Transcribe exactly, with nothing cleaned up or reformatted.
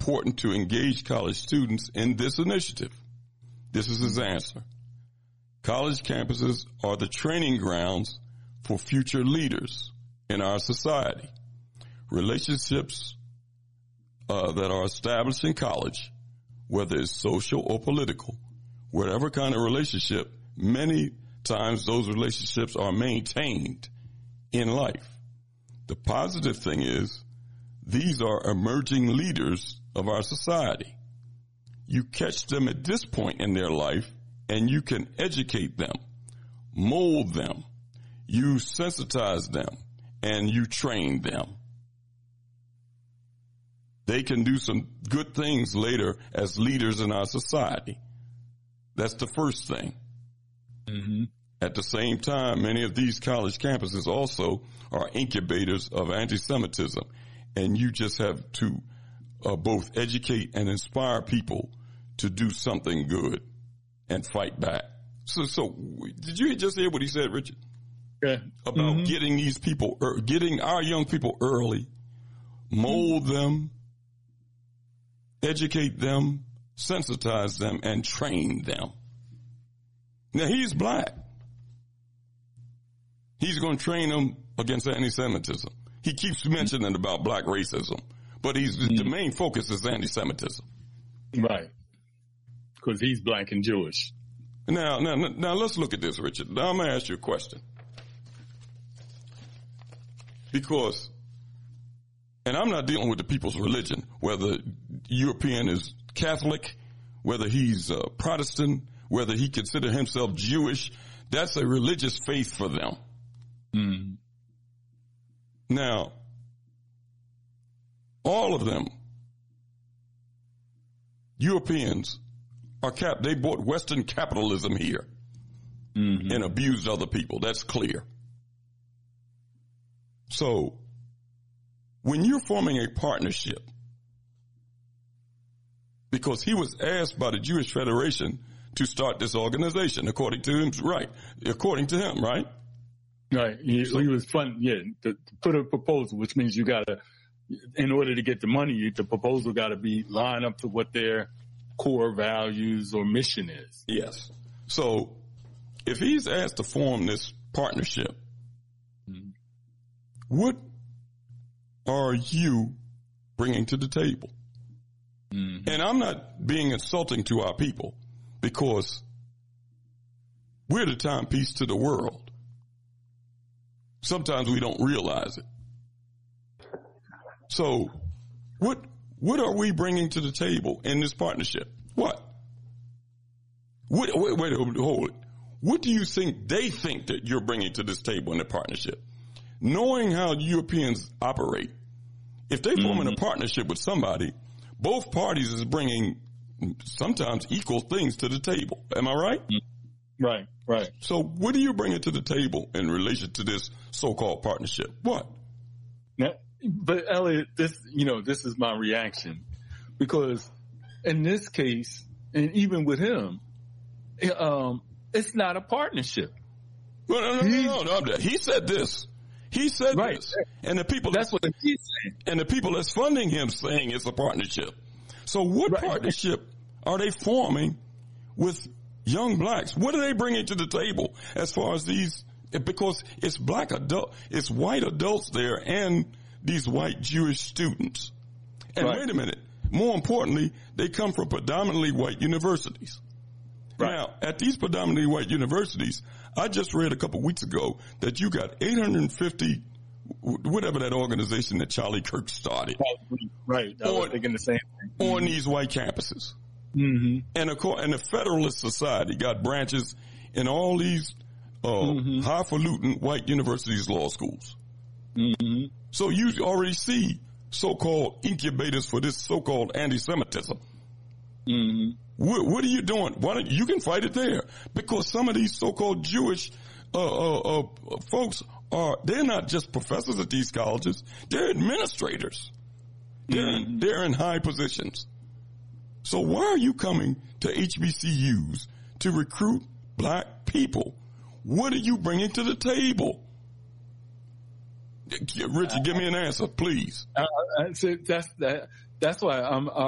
important to engage college students in this initiative. This is his answer. College campuses are the training grounds for future leaders in our society. Relationships uh, that are established in college, whether it's social or political, whatever kind of relationship, many times those relationships are maintained in life. The positive thing is these are emerging leaders of our society. You catch them at this point in their life and you can educate them, mold them, you sensitize them, and you train them. They can do some good things later as leaders in our society. That's the first thing. Mm-hmm. At the same time, many of these college campuses also are incubators of anti-Semitism, and you just have to uh, both educate and inspire people to do something good and fight back. So, so did you just hear what he said, Richard? Yeah. About mm-hmm. getting these people, er, getting our young people early, mold mm-hmm. them, educate them, sensitize them, and train them. Now, he's black. He's going to train them against anti-Semitism. He keeps mentioning about black racism, but he's mm-hmm. the main focus is anti-Semitism. Right. Because he's black and Jewish. Now, now, now, let's look at this, Richard. Now, I'm going to ask you a question. Because, and I'm not dealing with the people's religion, whether European is Catholic, whether he's uh, Protestant, whether he consider himself Jewish. That's a religious faith for them. Mm. Now, all of them, Europeans, are cap. They bought Western capitalism here mm-hmm. and abused other people. That's clear. So, when you're forming a partnership, because he was asked by the Jewish Federation to start this organization, according to him, right? According to him, right? Right. He, so, he was fun, yeah, to, to put a proposal, which means you got to, in order to get the money, the proposal got to be line up to what their core values or mission is. Yes. So, if he's asked to form this partnership, mm-hmm. what are you bringing to the table? Mm-hmm. And I'm not being insulting to our people, because we're the timepiece to the world. Sometimes we don't realize it. So what what are we bringing to the table in this partnership? What? What wait, wait, hold it. What do you think they think that you're bringing to this table in the partnership? Knowing how Europeans operate, if they form mm-hmm. a partnership with somebody, both parties is bringing sometimes equal things to the table. Am I right? Right, right. So what are you bringing to the table in relation to this so-called partnership? What? Now, but Elliot, this, you know, this is my reaction, because in this case, and even with him, um, it's not a partnership. Well, no, no, no, no, no. He said this. He said right. this. And the people that's what he's saying. And the people that's funding him saying it's a partnership. So what right. partnership are they forming with young blacks? What are they bringing to the table as far as these, because it's black adult, it's white adults there and these white Jewish students. And right. wait a minute, more importantly, they come from predominantly white universities. Right. Now, at these predominantly white universities, I just read a couple weeks ago that you got eight hundred fifty, whatever that organization that Charlie Kirk started. Right. I was thinking the same thing. On these white campuses. Mm-hmm. And, of course, and the Federalist Society got branches in all these uh, mm-hmm. highfalutin white universities, law schools. Mm-hmm. So you already see so-called incubators for this so-called anti-Semitism. Mm-hmm. What, what are you doing? Why don't you can fight it there? Because some of these so-called Jewish uh, uh, uh, folks are, they're not just professors at these colleges. They're administrators. They're, mm-hmm. in, they're in high positions. So why are you coming to H B C Us to recruit black people? What are you bringing to the table? Richard, give me an answer, please. Uh, that's that, that's why I'm. Uh,